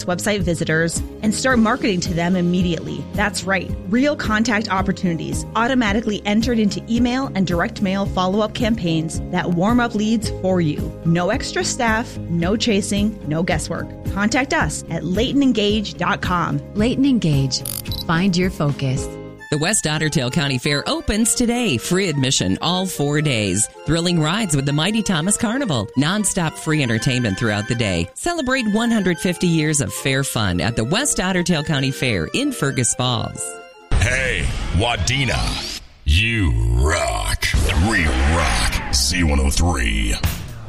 Business website visitors and start marketing to them immediately. That's right, real contact opportunities automatically entered into email and direct mail follow-up campaigns that warm up leads for you. No extra staff, no chasing, no guesswork. Contact us at LaytonEngage.com. Layton Engage. Find your focus. The West Ottertail County Fair opens today. Free admission all 4 days. Thrilling rides with the Mighty Thomas Carnival. Non-stop free entertainment throughout the day. Celebrate 150 years of fair fun at the West Ottertail County Fair in Fergus Falls. Hey, Wadena, you rock. We rock C103.